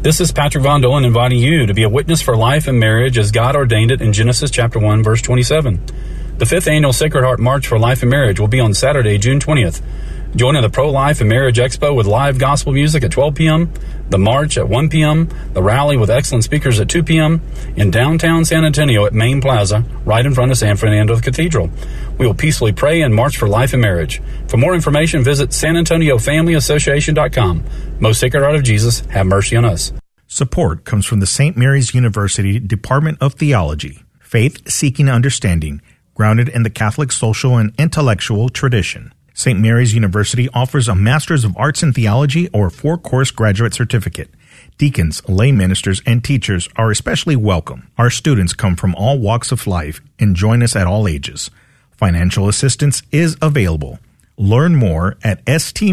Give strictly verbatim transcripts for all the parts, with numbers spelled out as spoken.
This is Patrick Von Dolan inviting you to be a witness for life and marriage as God ordained it in Genesis chapter one, verse twenty-seven. The fifth annual Sacred Heart March for Life and Marriage will be on Saturday, June twentieth. Join in the Pro-Life and Marriage Expo with live gospel music at twelve p.m., the march at one p.m., the rally with excellent speakers at two p.m., in downtown San Antonio at Main Plaza, right in front of San Fernando Cathedral. We will peacefully pray and march for life and marriage. For more information, visit san antonio family association dot com. Most Sacred Heart of Jesus, have mercy on us. Support comes from the Saint Mary's University Department of Theology, faith-seeking understanding, grounded in the Catholic social and intellectual tradition. Saint Mary's University offers a Master's of Arts in Theology or four-course graduate certificate. Deacons, lay ministers, and teachers are especially welcome. Our students come from all walks of life and join us at all ages. Financial assistance is available. Learn more at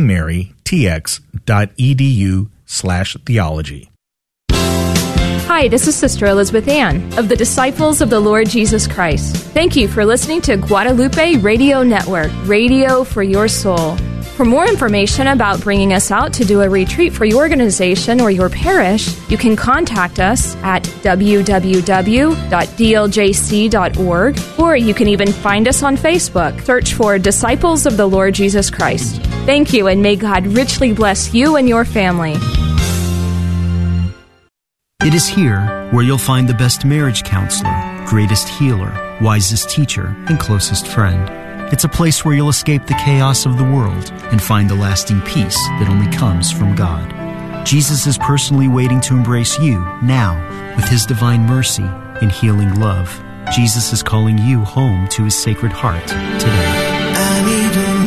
stmarytx.edu slash theology. Hi, this is Sister Elizabeth Ann of the Disciples of the Lord Jesus Christ. Thank you for listening to Guadalupe Radio Network, radio for your soul. For more information about bringing us out to do a retreat for your organization or your parish, you can contact us at w w w dot d l j c dot org, or you can even find us on Facebook. Search for Disciples of the Lord Jesus Christ. Thank you, and may God richly bless you and your family. It is here where you'll find the best marriage counselor, greatest healer, wisest teacher, and closest friend. It's a place where you'll escape the chaos of the world and find the lasting peace that only comes from God. Jesus is personally waiting to embrace you now with His divine mercy and healing love. Jesus is calling you home to His Sacred Heart today. I need a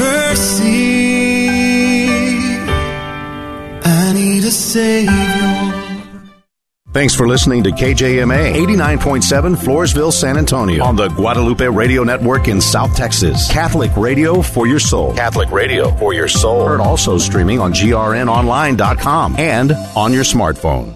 mercy. I need a Savior. Thanks for listening to K J M A eighty-nine point seven Floresville, San Antonio on the Guadalupe Radio Network in South Texas. Catholic radio for your soul. Catholic radio for your soul. Heard also streaming on G R N online dot com and on your smartphone.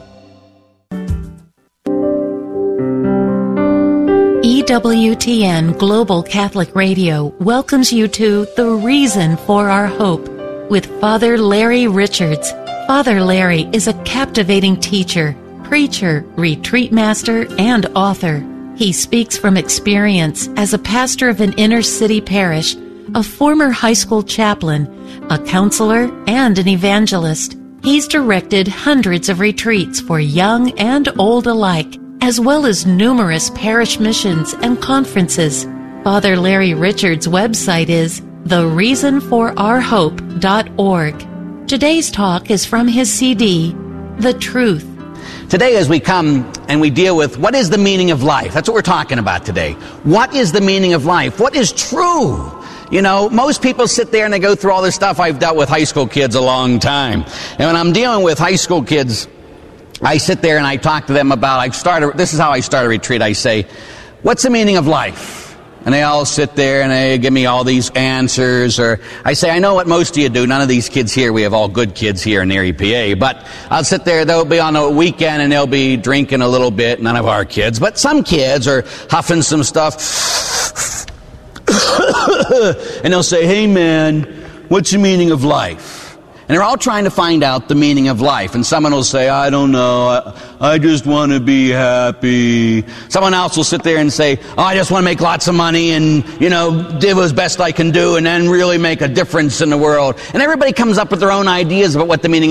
E W T N Global Catholic Radio welcomes you to The Reason for Our Hope with Father Larry Richards. Father Larry is a captivating teacher, preacher, retreat master, and author. He speaks from experience as a pastor of an inner-city parish, a former high school chaplain, a counselor, and an evangelist. He's directed hundreds of retreats for young and old alike, as well as numerous parish missions and conferences. Father Larry Richards' website is the reason for our hope dot org. Today's talk is from his C D, The Truth. Today, as we come and we deal with what is the meaning of life, that's what we're talking about today. What is the meaning of life? What is true? You know, most people sit there and they go through all this stuff. I've dealt with high school kids a long time. And when I'm dealing with high school kids, I sit there and I talk to them about, I start, this is how I start a retreat. I say, what's the meaning of life? And they all sit there and they give me all these answers. Or I say, I know what most of you do. None of these kids here, we have all good kids here in their E P A. But I'll sit there, they'll be on a weekend and they'll be drinking a little bit. None of our kids. But some kids are huffing some stuff. And they'll say, hey man, what's the meaning of life? And they're all trying to find out the meaning of life. And someone will say, I don't know, I, I just want to be happy. Someone else will sit there and say, oh, I just want to make lots of money and, you know, do as best I can do and then really make a difference in the world. And everybody comes up with their own ideas about what the meaning